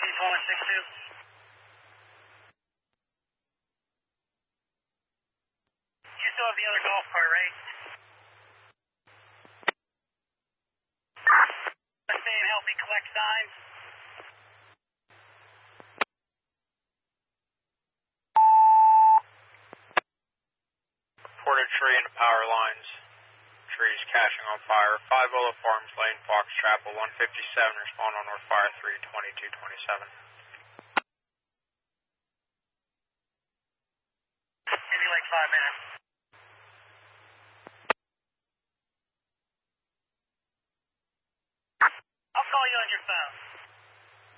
162. You still have the other golf cart, right? Staying healthy, collect signs. Reported tree and power lines. Trees catching on fire. 5 Willow Farms Lane, Fox Chapel, 157. Respond on North Fire 32227. Give me like 5 minutes.